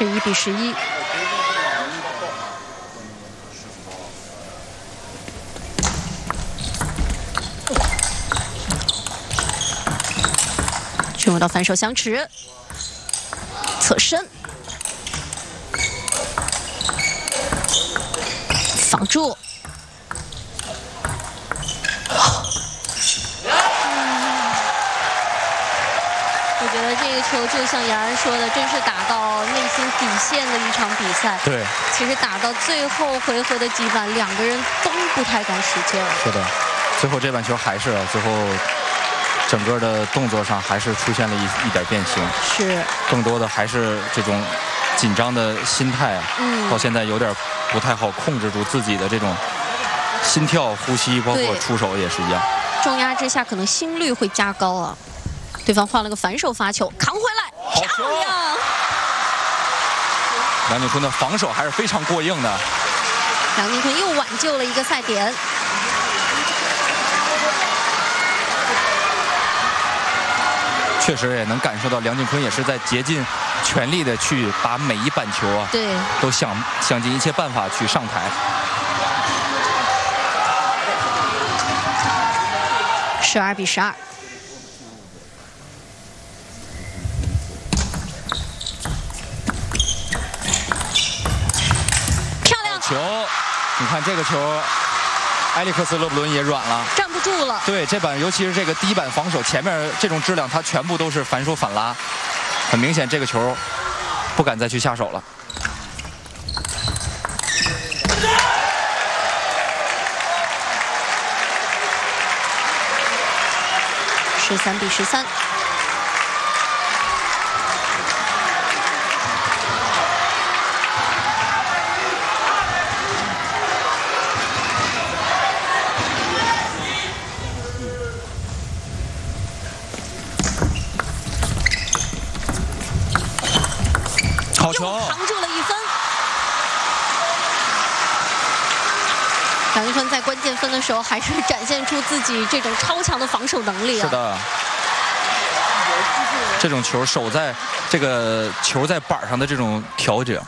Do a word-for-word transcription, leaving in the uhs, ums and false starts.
十一比十一。进入到反手相持，侧身，防住。 我觉得这个球就像杨然说的，真是打到内心底线的一场比赛。 对， 其实打到最后回合的几板，两个人都不太敢使劲。 是的，最后这板球还是最后整个的动作上还是出现了一一点变形。 是， 更多的还是这种紧张的心态啊， 嗯， 到现在有点不太好控制住自己的这种心跳、呼吸，包括出手也是一样。 重压之下，可能心率会加高啊。 对方换了个反手发球，扛回来，漂亮！ 梁景春的防守还是非常过硬的。 梁景春又挽救了一个赛点。 确实也能感受到梁景春也是在竭尽全力的去把每一板球啊， 对， 都想想尽一切办法去上台。 十二比十二。 球，你看这个球，埃里克斯·勒布伦也软了， 站不住了。 对，这板尤其是这个低板防守，前面这种质量，他全部都是反手反拉，很明显这个球不敢再去下手了。 十三比十三。 好球， 扛住了一分。梁景春在关键分的时候，还是展现出自己这种超强的防守能力啊！ 是的，这种球手在这个球在板上的这种调整，